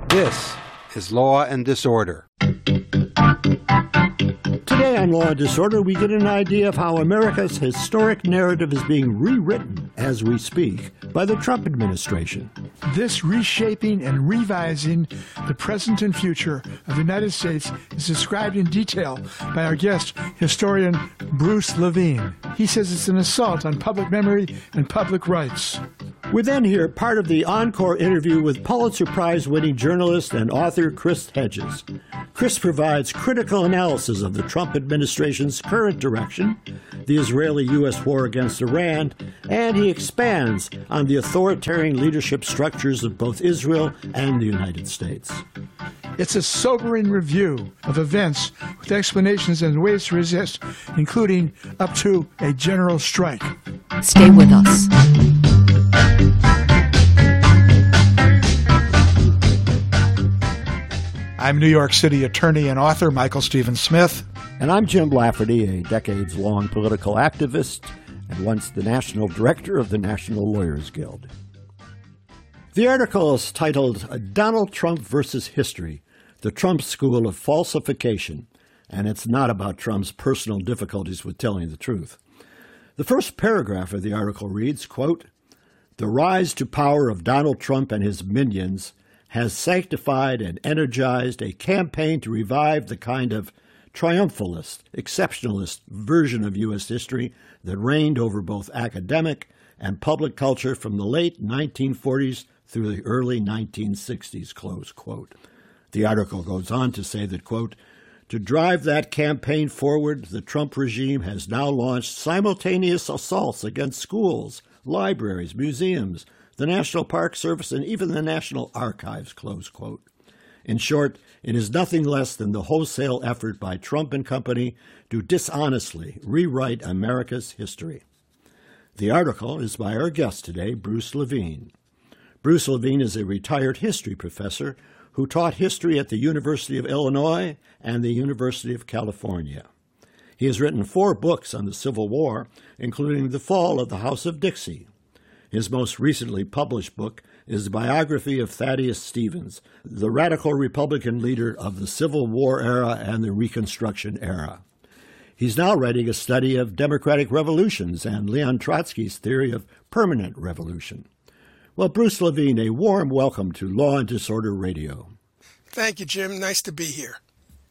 This is Law and Disorder. Today on Law and Disorder, we get an idea of how America's historic narrative is being rewritten as we speak by the Trump administration. This reshaping and revising the present and future of the United States is described in detail by our guest, historian Bruce Levine. He says it's an assault on public memory and public rights. We then hear part of the encore interview with Pulitzer Prize-winning journalist and author Chris Hedges. Chris provides critical analysis of the Trump administration's current direction, the Israeli-U.S. war against Iran, and he expands on the authoritarian leadership structures of both Israel and the United States. It's a sobering review of events with explanations and ways to resist, including up to a general strike. Stay with us. I'm New York City attorney and author Michael Stephen Smith. And I'm Jim Lafferty, a decades-long political activist and once the national director of the National Lawyers Guild. The article is titled Donald Trump versus History, the Trump School of Falsification, and it's not about Trump's personal difficulties with telling the truth. The first paragraph of the article reads, quote, "The rise to power of Donald Trump and his minions has sanctified and energized a campaign to revive the kind of triumphalist, exceptionalist version of U.S. history that reigned over both academic and public culture from the late 1940s through the early 1960s," close quote. The article goes on to say that, quote, "To drive that campaign forward, the Trump regime has now launched simultaneous assaults against schools, libraries, museums, the National Park Service, and even the National Archives," close quote. In short, it is nothing less than the wholesale effort by Trump and company to dishonestly rewrite America's history. The article is by our guest today, Bruce Levine. Bruce Levine is a retired history professor who taught history at the University of Illinois and the University of California. He has written 4 books on the Civil War, including The Fall of the House of Dixie. His most recently published book is the biography of Thaddeus Stevens, the radical Republican leader of the Civil War era and the Reconstruction era. He's now writing a study of democratic revolutions and Leon Trotsky's theory of permanent revolution. Well, Bruce Levine, a warm welcome to Law and Disorder Radio. Thank you, Jim. Nice to be here.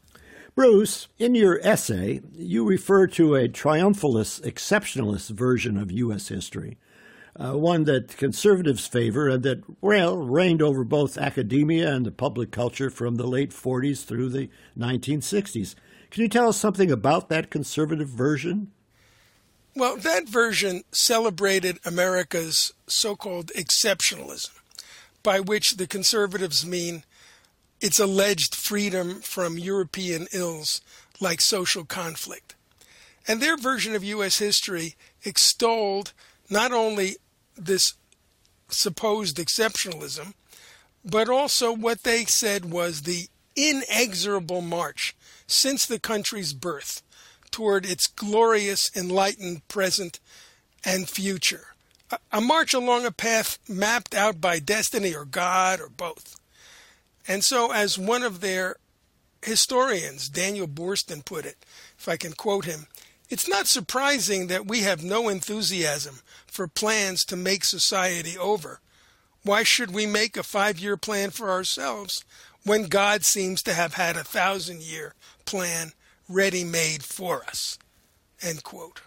Bruce, in your essay, you refer to a triumphalist, exceptionalist version of U.S. history. One that conservatives favor and that, well, reigned over both academia and the public culture from the late 40s through the 1960s. Can you tell us something about that conservative version? Well, that version celebrated America's so-called exceptionalism, by which the conservatives mean its alleged freedom from European ills like social conflict. And their version of U.S. history extolled not only this supposed exceptionalism, but also what they said was the inexorable march since the country's birth toward its glorious, enlightened present and future. A march along a path mapped out by destiny or God or both. And so, as one of their historians, Daniel Boorstin, put it, if I can quote him, "It's not surprising that we have no enthusiasm for plans to make society over. Why should we make a 5-year plan for ourselves when God seems to have had a 1,000-year plan ready-made for us?" End quote.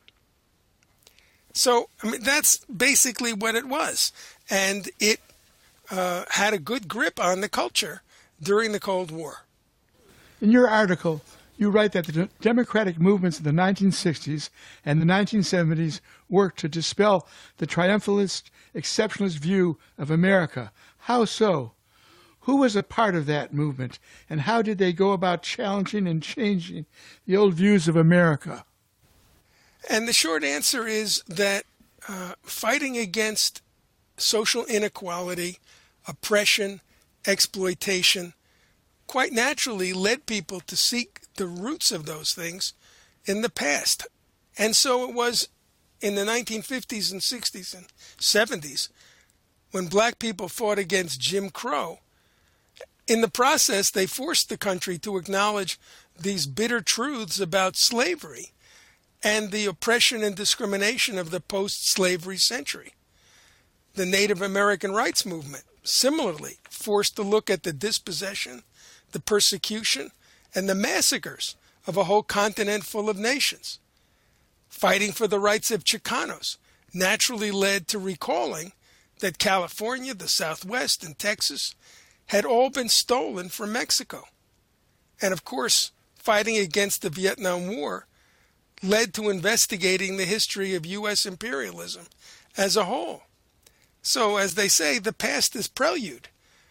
So, that's basically what it was. And it had a good grip on the culture during the Cold War. In your article, you write that the democratic movements of the 1960s and the 1970s worked to dispel the triumphalist, exceptionalist view of America. How so? Who was a part of that movement, and how did they go about challenging and changing the old views of America? And the short answer is that fighting against social inequality, oppression, exploitation, quite naturally led people to seek the roots of those things in the past. And so it was in the 1950s and 60s and 70s when black people fought against Jim Crow. In the process, they forced the country to acknowledge these bitter truths about slavery and the oppression and discrimination of the post-slavery century. The Native American rights movement, similarly, forced to look at the dispossession, the persecution, and the massacres of a whole continent full of nations. Fighting for the rights of Chicanos naturally led to recalling that California, the Southwest, and Texas had all been stolen from Mexico. And of course, fighting against the Vietnam War led to investigating the history of U.S. imperialism as a whole. So, as they say, the past is prelude.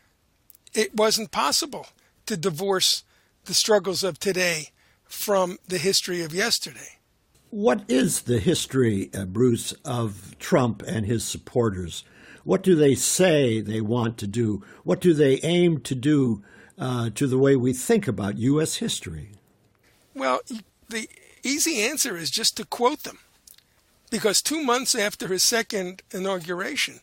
It wasn't possible to divorce the struggles of today from the history of yesterday. What is the history, Bruce, of Trump and his supporters? What do they say they want to do? What do they aim to do to the way we think about U.S. history? Well, the easy answer is just to quote them. Because 2 months after his second inauguration,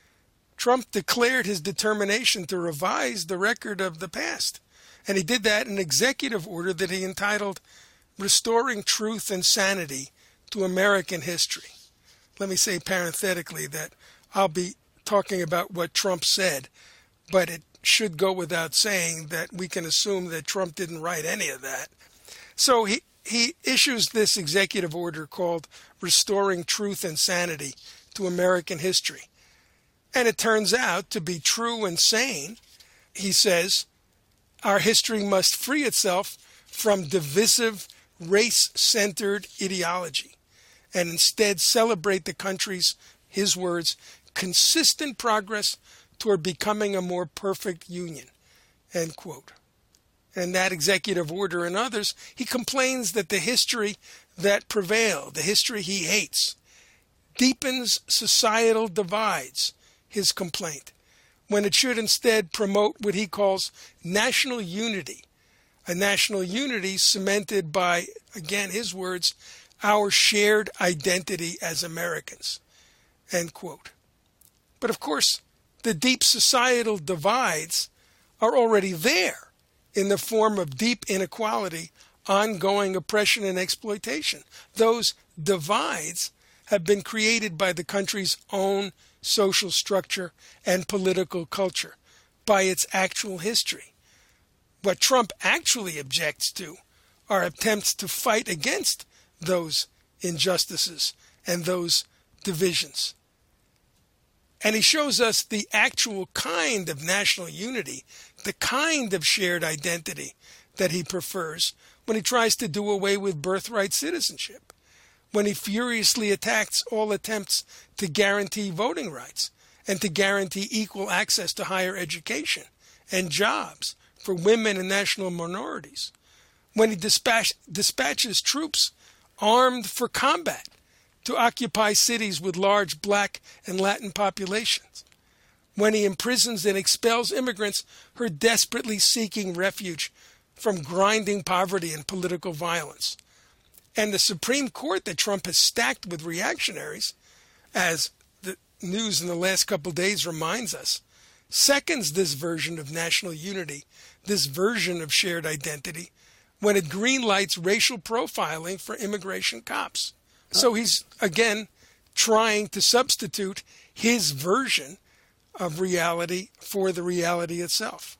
Trump declared his determination to revise the record of the past. And he did that in an executive order that he entitled Restoring Truth and Sanity to American History. Let me say parenthetically that I'll be talking about what Trump said, but it should go without saying that we can assume that Trump didn't write any of that. So he issues this executive order called Restoring Truth and Sanity to American History. And it turns out to be true and sane. He says, our history must free itself from divisive, race-centered ideology and instead celebrate the country's, his words, consistent progress toward becoming a more perfect union, end quote. And that executive order and others, he complains that the history that prevailed, the history he hates, deepens societal divides, his complaint, when it should instead promote what he calls national unity, a national unity cemented by, again, his words, our shared identity as Americans, end quote. But of course, the deep societal divides are already there in the form of deep inequality, ongoing oppression and exploitation. Those divides have been created by the country's own social structure and political culture, by its actual history. What Trump actually objects to are attempts to fight against those injustices and those divisions. And he shows us the actual kind of national unity, the kind of shared identity that he prefers when he tries to do away with birthright citizenship, when he furiously attacks all attempts to guarantee voting rights and to guarantee equal access to higher education and jobs for women and national minorities, when he dispatches troops armed for combat to occupy cities with large Black and Latin populations, when he imprisons and expels immigrants who are desperately seeking refuge from grinding poverty and political violence. And the Supreme Court that Trump has stacked with reactionaries, as the news in the last couple of days reminds us, seconds this version of national unity, this version of shared identity, when it greenlights racial profiling for immigration cops. So he's, again, trying to substitute his version of reality for the reality itself.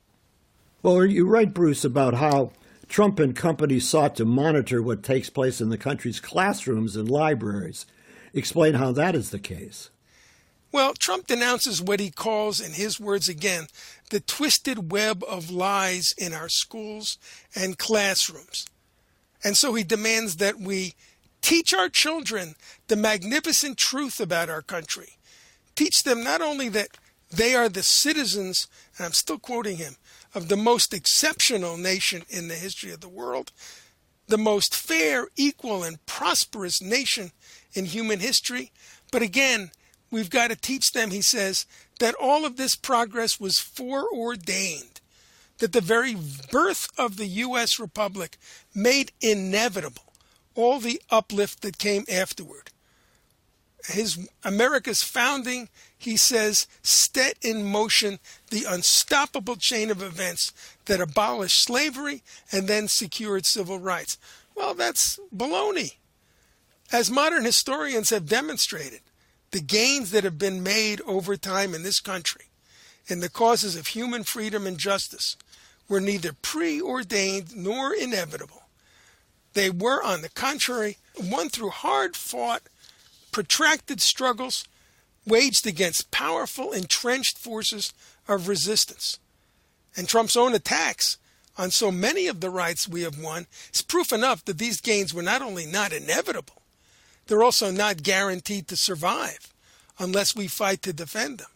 Well, you write, Bruce, about how Trump and company sought to monitor what takes place in the country's classrooms and libraries. Explain how that is the case. Well, Trump denounces what he calls, in his words again, the twisted web of lies in our schools and classrooms. And so he demands that we teach our children the magnificent truth about our country. Teach them not only that they are the citizens, and I'm still quoting him, of the most exceptional nation in the history of the world, the most fair, equal, and prosperous nation in human history. But again, we've got to teach them, he says, that all of this progress was foreordained, that the very birth of the U.S. Republic made inevitable all the uplift that came afterward. America's founding, he says, set in motion the unstoppable chain of events that abolished slavery and then secured civil rights. Well, that's baloney. As modern historians have demonstrated, the gains that have been made over time in this country in the causes of human freedom and justice were neither preordained nor inevitable. They were, on the contrary, won through hard-fought, protracted struggles waged against powerful, entrenched forces of resistance. And Trump's own attacks on so many of the rights we have won is proof enough that these gains were not only not inevitable, they're also not guaranteed to survive unless we fight to defend them.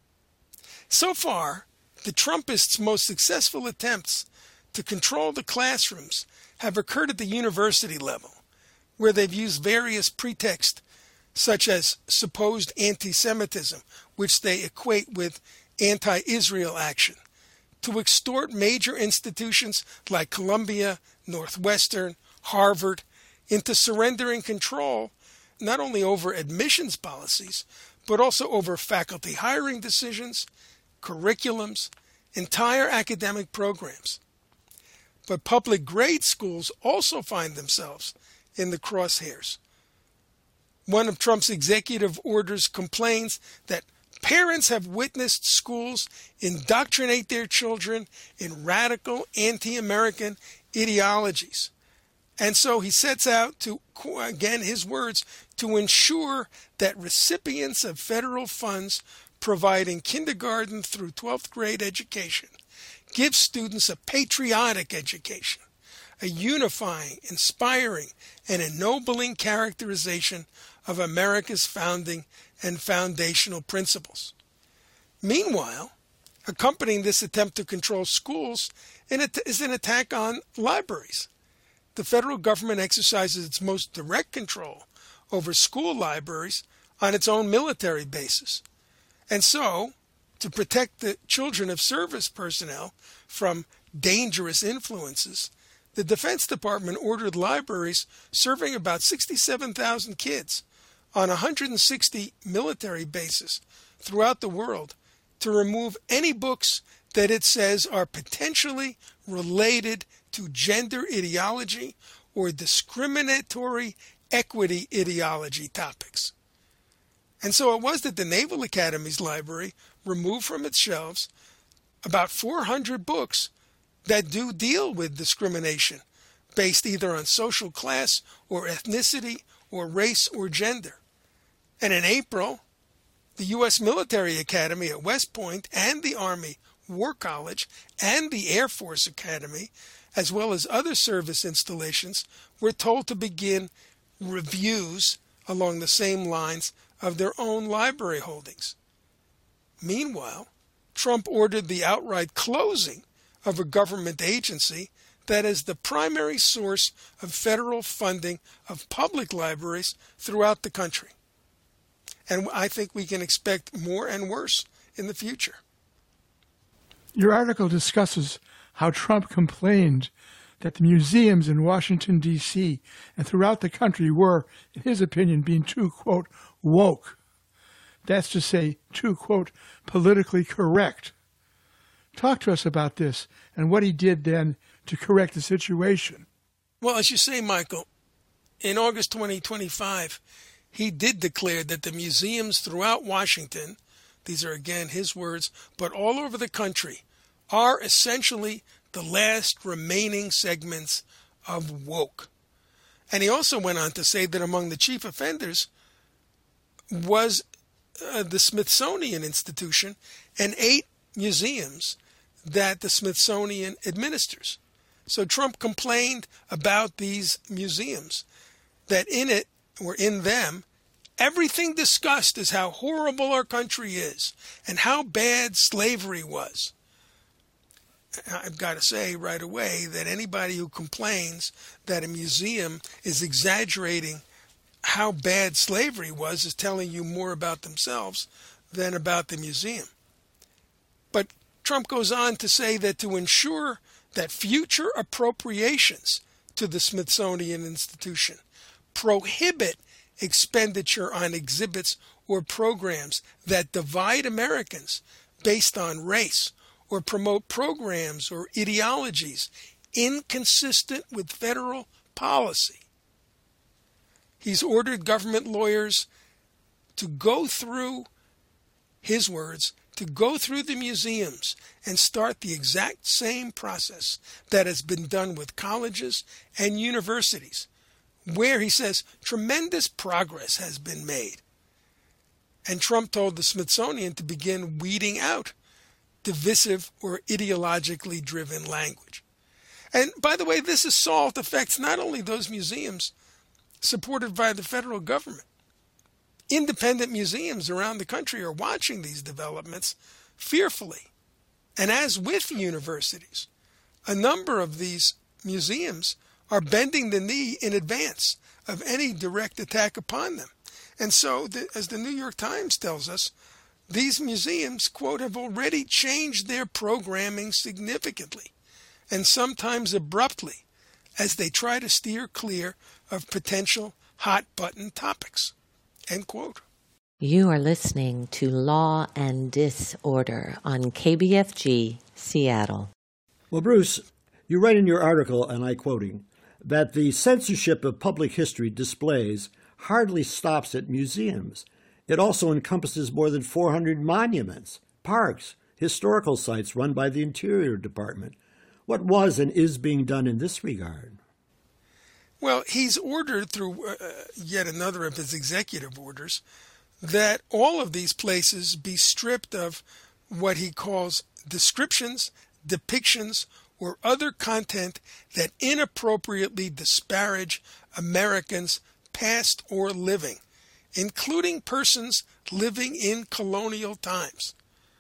So far, the Trumpists' most successful attempts to control the classrooms have occurred at the university level, where they've used various pretexts such as supposed anti-Semitism, which they equate with anti-Israel action, to extort major institutions like Columbia, Northwestern, Harvard, into surrendering control not only over admissions policies, but also over faculty hiring decisions, curriculums, entire academic programs. But public grade schools also find themselves in the crosshairs. One of Trump's executive orders complains that parents have witnessed schools indoctrinate their children in radical anti-American ideologies. And so he sets out to, again, his words, to ensure that recipients of federal funds providing kindergarten through 12th grade education give students a patriotic education, a unifying, inspiring, and ennobling characterization of America's founding and foundational principles. Meanwhile, accompanying this attempt to control schools is an attack on libraries. The federal government exercises its most direct control over school libraries on its own military bases. And so, to protect the children of service personnel from dangerous influences, the Defense Department ordered libraries serving about 67,000 kids on 160 military bases throughout the world to remove any books that it says are potentially related to gender ideology or discriminatory equity ideology topics. And so it was that the Naval Academy's library removed from its shelves about 400 books that do deal with discrimination based either on social class or ethnicity or race or gender. And in April, the U.S. Military Academy at West Point and the Army War College and the Air Force Academy, as well as other service installations, were told to begin reviews along the same lines of their own library holdings. Meanwhile, Trump ordered the outright closing of a government agency that is the primary source of federal funding of public libraries throughout the country. And I think we can expect more and worse in the future. Your article discusses how Trump complained that the museums in Washington, D.C. and throughout the country were, in his opinion, being too, quote, woke. That's to say, too, quote, politically correct. Talk to us about this and what he did then to correct the situation. Well, as you say, Michael, in August 2025, he did declare that the museums throughout Washington, these are again his words, but all over the country, are essentially the last remaining segments of woke. And he also went on to say that among the chief offenders was the Smithsonian Institution and 8 museums that the Smithsonian administers. So Trump complained about these museums, that in it, or in them, everything discussed is how horrible our country is and how bad slavery was. I've got to say right away that anybody who complains that a museum is exaggerating how bad slavery was is telling you more about themselves than about the museum. But Trump goes on to say that to ensure that future appropriations to the Smithsonian Institution prohibit expenditure on exhibits or programs that divide Americans based on race or promote programs or ideologies inconsistent with federal policy. He's ordered government lawyers to go through, his words, to go through the museums and start the exact same process that has been done with colleges and universities, where, he says, tremendous progress has been made. And Trump told the Smithsonian to begin weeding out divisive or ideologically driven language. And by the way, this assault affects not only those museums supported by the federal government. Independent museums around the country are watching these developments fearfully. And as with universities, a number of these museums are bending the knee in advance of any direct attack upon them. And so, as the New York Times tells us, these museums, quote, have already changed their programming significantly and sometimes abruptly as they try to steer clear of potential hot-button topics, end quote. You are listening to Law and Disorder on KBFG, Seattle. Well, Bruce, you write in your article, and I'm quoting, that the censorship of public history displays hardly stops at museums. It also encompasses more than 400 monuments, parks, historical sites run by the Interior Department. What was and is being done in this regard? Well, he's ordered through yet another of his executive orders that all of these places be stripped of what he calls descriptions, depictions, or other content that inappropriately disparage Americans past or living, including persons living in colonial times.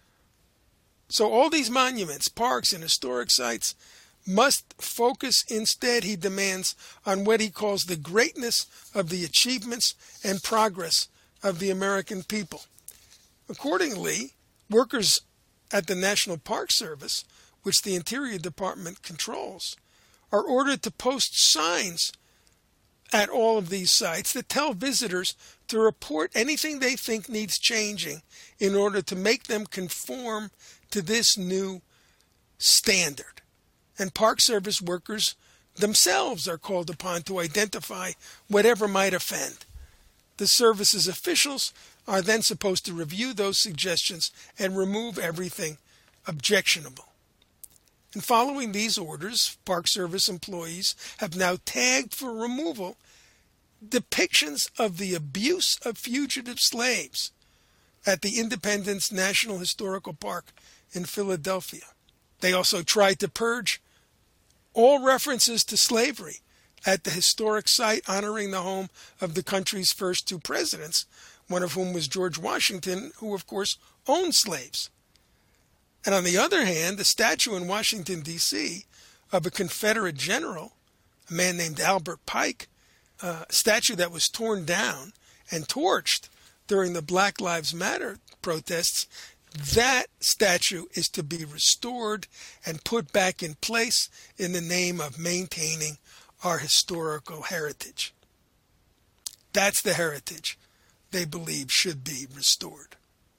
So all these monuments, parks, and historic sites must focus instead, he demands, on what he calls the greatness of the achievements and progress of the American people. Accordingly, workers at the National Park Service, which the Interior Department controls, are ordered to post signs at all of these sites that tell visitors to report anything they think needs changing in order to make them conform to this new standard. And Park Service workers themselves are called upon to identify whatever might offend. The service's officials are then supposed to review those suggestions and remove everything objectionable. And following these orders, Park Service employees have now tagged for removal depictions of the abuse of fugitive slaves at the Independence National Historical Park in Philadelphia. They also tried to purge all references to slavery at the historic site honoring the home of the country's first two presidents, one of whom was George Washington, who, of course, owned slaves. And on the other hand, the statue in Washington, D.C., of a Confederate general, a man named Albert Pike, a statue that was torn down and torched during the Black Lives Matter protests, that statue is to be restored and put back in place in the name of maintaining our historical heritage. That's the heritage they believe should be restored.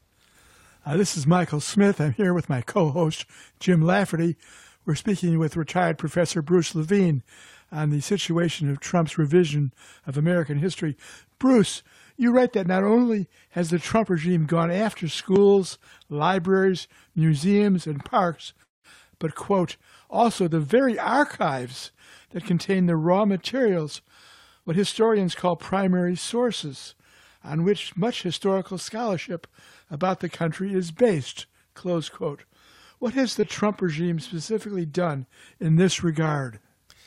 This is Michael Smith. I'm here with my co-host, Jim Lafferty. We're speaking with retired Professor Bruce Levine on the situation of Trump's revision of American history. Bruce, you write that not only has the Trump regime gone after schools, libraries, museums, and parks, but, quote, also the very archives that contain the raw materials, what historians call primary sources, on which much historical scholarship about the country is based, close quote. What has the Trump regime specifically done in this regard?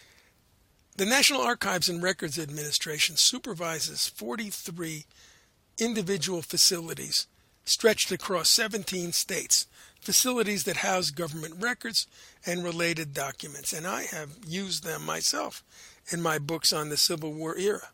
The National Archives and Records Administration supervises 43 individual facilities stretched across 17 states, facilities that house government records and related documents, and I have used them myself in my books on the Civil War era.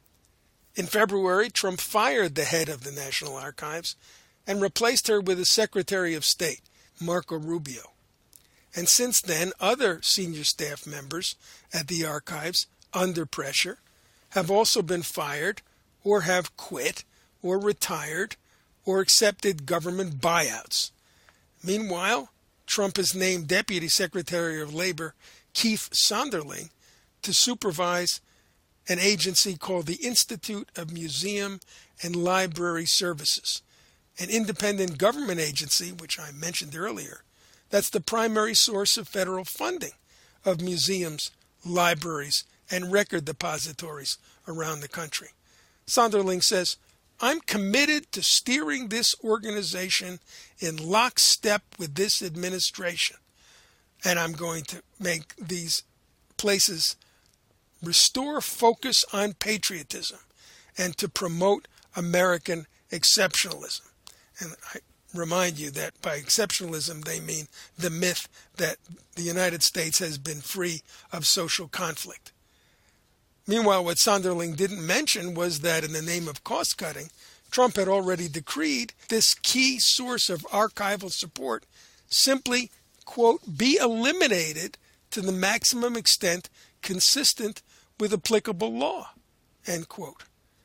In February, Trump fired the head of the National Archives and replaced her with a Secretary of State, Marco Rubio. And since then, other senior staff members at the archives, under pressure, have also been fired or have quit or retired or accepted government buyouts. Meanwhile, Trump has named Deputy Secretary of Labor Keith Sonderling to supervise an agency called the Institute of Museum and Library Services, an independent government agency, which I mentioned earlier, that's the primary source of federal funding of museums, libraries, and record depositories around the country. Sonderling says, I'm committed to steering this organization in lockstep with this administration, and I'm going to make these places restore focus on patriotism and to promote American exceptionalism. And I remind you that by exceptionalism they mean the myth that the United States has been free of social conflict. Meanwhile, what Sonderling didn't mention was that in the name of cost-cutting, Trump had already decreed this key source of archival support simply, quote, be eliminated to the maximum extent consistent with applicable law, end quote.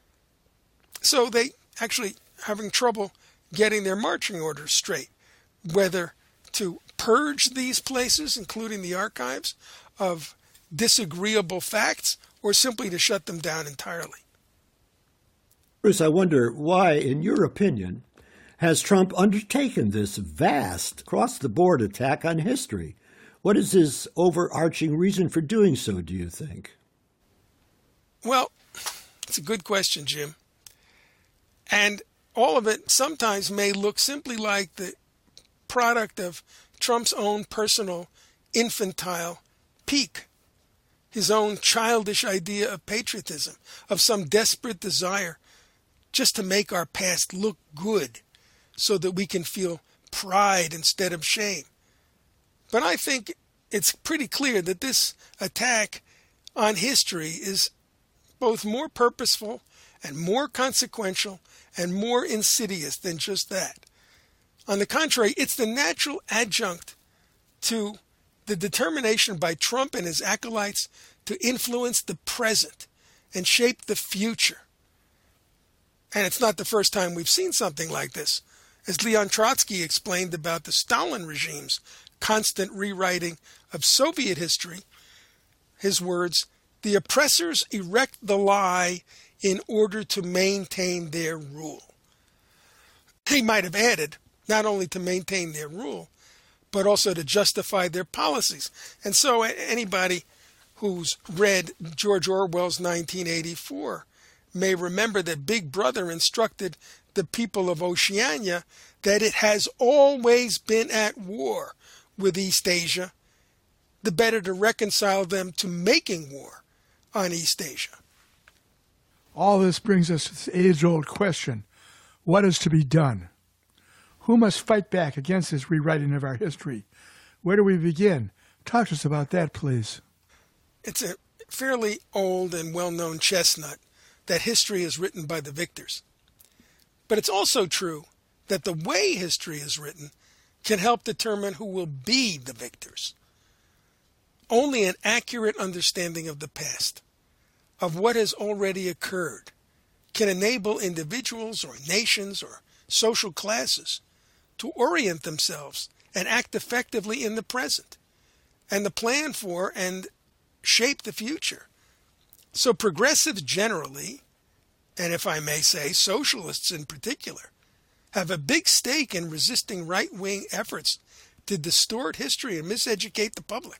So they actually having trouble getting their marching orders straight, whether to purge these places, including the archives, of disagreeable facts, or simply to shut them down entirely. Bruce, I wonder why, in your opinion, has Trump undertaken this vast, across-the-board attack on history? What is his overarching reason for doing so, do you think? Well, it's a good question, Jim. And all of it sometimes may look simply like the product of Trump's own personal infantile pique, his own childish idea of patriotism, of some desperate desire just to make our past look good so that we can feel pride instead of shame. But I think it's pretty clear that this attack on history is both more purposeful and more consequential and more insidious than just that. On the contrary, it's the natural adjunct to the determination by Trump and his acolytes to influence the present and shape the future. And it's not the first time we've seen something like this. As Leon Trotsky explained about the Stalin regime's constant rewriting of Soviet history, his words, the oppressors erect the lie in order to maintain their rule. He might have added, not only to maintain their rule, but also to justify their policies. And so anybody who's read George Orwell's 1984 may remember that Big Brother instructed the people of Oceania that it has always been at war with East Asia, the better to reconcile them to making war on East Asia. All this brings us to the age-old question, what is to be done? Who must fight back against this rewriting of our history? Where do we begin? Talk to us about that, please. It's a fairly old and well-known chestnut that history is written by the victors. But it's also true that the way history is written can help determine who will be the victors. Only an accurate understanding of the past, of what has already occurred, can enable individuals or nations or social classes to orient themselves and act effectively in the present, and to plan for and shape the future. So progressives generally, and if I may say, socialists in particular, have a big stake in resisting right-wing efforts to distort history and miseducate the public.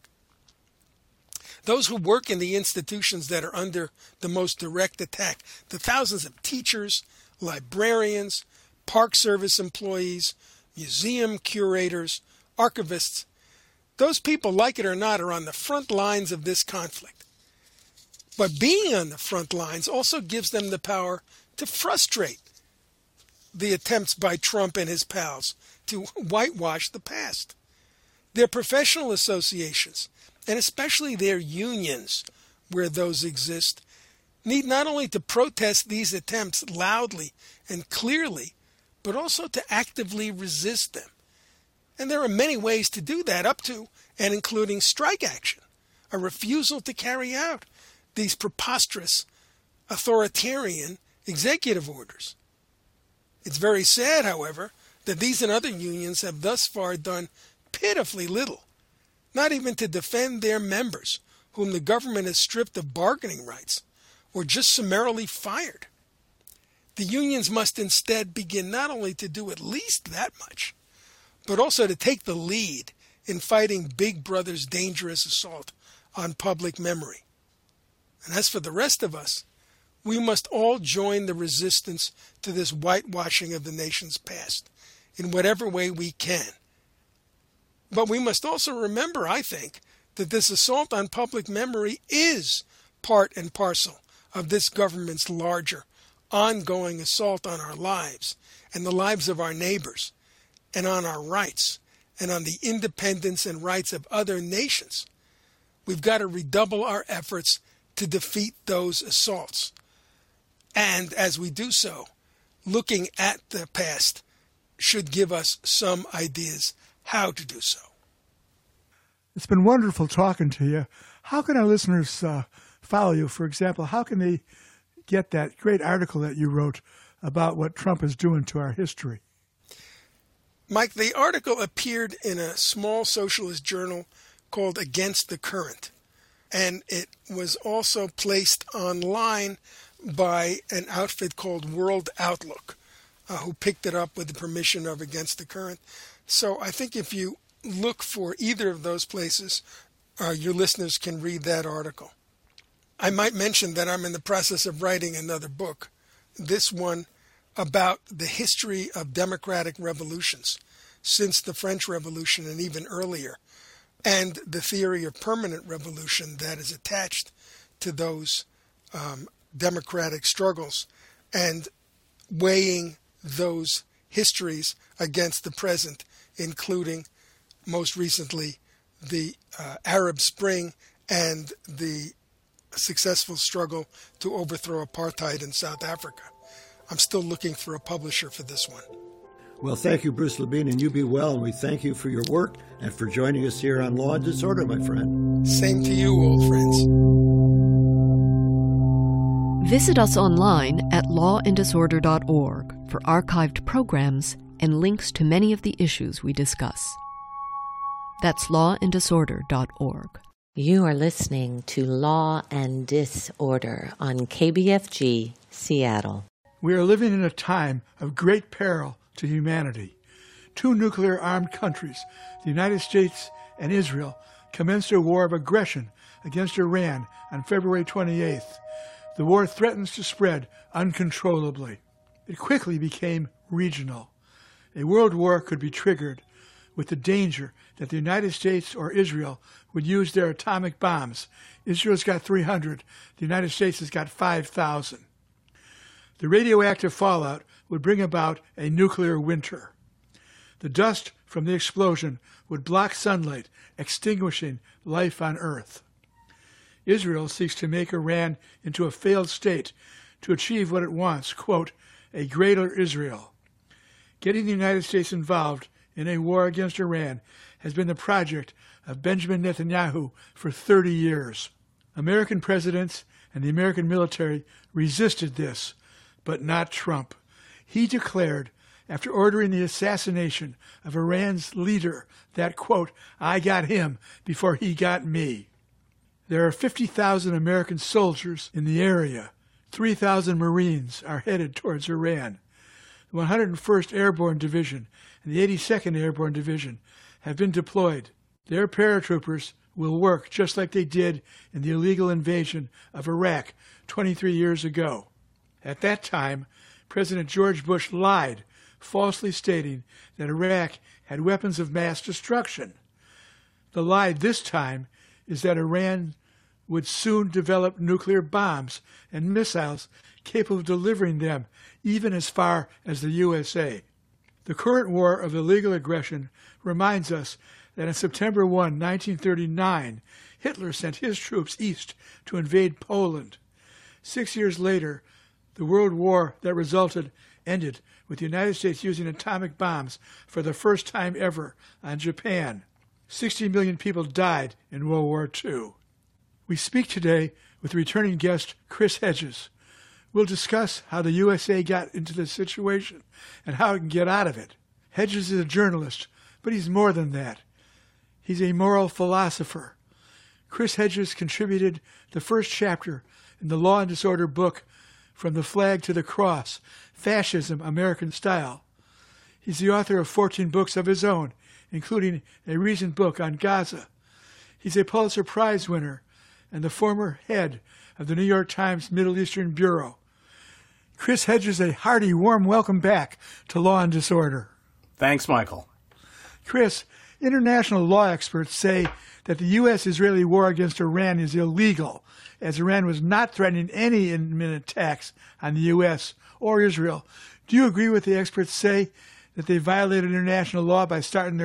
Those who work in the institutions that are under the most direct attack, the thousands of teachers, librarians, Park Service employees, museum curators, archivists, those people, like it or not, are on the front lines of this conflict. But being on the front lines also gives them the power to frustrate the attempts by Trump and his pals to whitewash the past. Their professional associations, and especially their unions, where those exist, need not only to protest these attempts loudly and clearly, but also to actively resist them. And there are many ways to do that, up to and including strike action, a refusal to carry out these preposterous authoritarian executive orders. It's very sad, however, that these and other unions have thus far done pitifully little, not even to defend their members, whom the government has stripped of bargaining rights or just summarily fired. The unions must instead begin not only to do at least that much, but also to take the lead in fighting Big Brother's dangerous assault on public memory. And as for the rest of us, we must all join the resistance to this whitewashing of the nation's past in whatever way we can. But we must also remember, I think, that this assault on public memory is part and parcel of this government's larger, ongoing assault on our lives and the lives of our neighbors, and on our rights, and on the independence and rights of other nations. We've got to redouble our efforts to defeat those assaults. And as we do so, looking at the past should give us some ideas how to do so. It's been wonderful talking to you. How can our listeners follow you? For example, how can they get that great article that you wrote about what Trump is doing to our history? Mike, the article appeared in a small socialist journal called Against the Current, and it was also placed online by an outfit called World Outlook, who picked it up with the permission of Against the Current. So I think if you look for either of those places, your listeners can read that article. I might mention that I'm in the process of writing another book, this one about the history of democratic revolutions since the French Revolution and even earlier, and the theory of permanent revolution that is attached to those democratic struggles, and weighing those histories against the present, including most recently the Arab Spring and the successful struggle to overthrow apartheid in South Africa. I'm still looking for a publisher for this one. Well, thank you, Bruce Labine, and you be well, and we thank you for your work and for joining us here on Law and Disorder, my friend. Same to you, old friends. Visit us online at lawanddisorder.org for archived programs and links to many of the issues we discuss. That's lawanddisorder.org. You are listening to Law and Disorder on KBFG, Seattle. We are living in a time of great peril to humanity. Two nuclear-armed countries, the United States and Israel, commenced a war of aggression against Iran on February 28th. The war threatens to spread uncontrollably. It quickly became regional. A world war could be triggered with the danger that the United States or Israel would use their atomic bombs. Israel's got 300. The United States has got 5,000. The radioactive fallout would bring about a nuclear winter. The dust from the explosion would block sunlight, extinguishing life on Earth. Israel seeks to make Iran into a failed state to achieve what it wants, quote, a greater Israel. Getting the United States involved in a war against Iran has been the project of Benjamin Netanyahu for 30 years. American presidents and the American military resisted this, but not Trump. He declared, after ordering the assassination of Iran's leader, that, quote, I got him before he got me. There are 50,000 American soldiers in the area. 3,000 Marines are headed towards Iran. The 101st Airborne Division and the 82nd Airborne Division have been deployed. Their paratroopers will work just like they did in the illegal invasion of Iraq 23 years ago. At that time, President George Bush lied, falsely stating that Iraq had weapons of mass destruction. The lie this time is that Iran would soon develop nuclear bombs and missiles capable of delivering them even as far as the USA. The current war of illegal aggression reminds us that on September 1, 1939, Hitler sent his troops east to invade Poland. 6 years later, the World War that resulted ended with the United States using atomic bombs for the first time ever on Japan. 60 million people died in World War II. We speak today with returning guest Chris Hedges. We'll discuss how the USA got into this situation and how it can get out of it. Hedges is a journalist, but he's more than that. He's a moral philosopher. Chris Hedges contributed the first chapter in the Law and Disorder book, From the Flag to the Cross, Fascism, American Style. He's the author of 14 books of his own, including a recent book on Gaza. He's a Pulitzer Prize winner and the former head of the New York Times Middle Eastern Bureau. Chris Hedges, a hearty, warm welcome back to Law and Disorder. Thanks, Michael. Chris, international law experts say that the U.S.-Israeli war against Iran is illegal, as Iran was not threatening any imminent attacks on the U.S. or Israel. Do you agree with the experts say that they violated international law by starting their